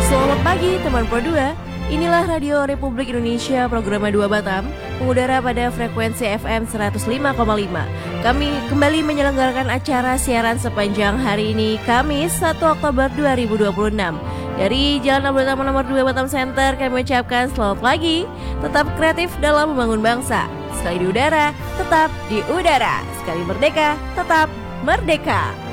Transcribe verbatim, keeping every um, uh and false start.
Selamat pagi teman Pro dua. Inilah Radio Republik Indonesia program dua Batam, mengudara pada frekuensi F M seratus lima koma lima. Kami kembali menyelenggarakan acara siaran sepanjang hari ini, Kamis satu Oktober dua ribu dua puluh enam. Dari Jalan Abdul Utama nomor dua Batam Center, kami ucapkan selamat pagi. Tetap kreatif dalam membangun bangsa. Sekali di udara, tetap di udara. Sekali merdeka, tetap merdeka.